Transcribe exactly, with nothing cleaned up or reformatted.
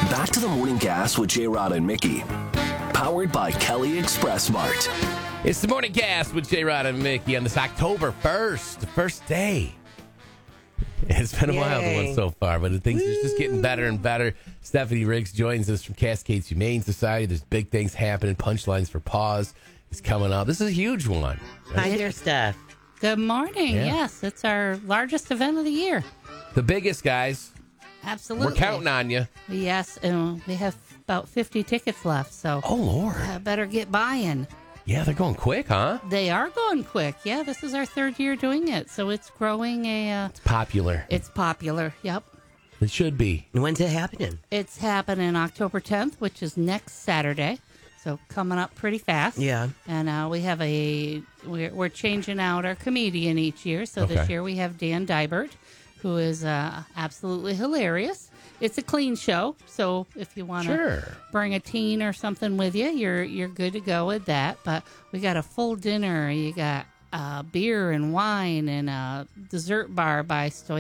Back to the morning gas with J-Rod and Mickey. Powered by Kelly Express Mart. It's the morning gas with J-Rod and Mickey on this October first, the first day. It's been a Yay. wild one so far, but things are just getting better and better. Stephanie Riggs joins us from Cascades Humane Society. There's big things happening. Punchlines for Paws is coming up. This is a huge one. Hi there, Steph. Good morning. Yeah. Yes, it's our largest event of the year. The biggest, guys. Absolutely. We're counting on you. Yes, and we have about fifty tickets left, so Oh, Lord. I better get buying. Yeah, they're going quick, huh? They are going quick. Yeah, this is our third year doing it, so it's growing. A uh, Popular. it's popular. Yep. It should be. When's it happening? It's happening October tenth, which is next Saturday. So coming up pretty fast. Yeah. And uh, we have a we're, we're changing out our comedian each year. So this Okay. year we have Dan Dybert, who is uh, absolutely hilarious. It's a clean show, so if you want to Sure. bring a teen or something with you, you're you're good to go with that. But we got a full dinner. You got uh, beer and wine and a dessert bar by Stoy.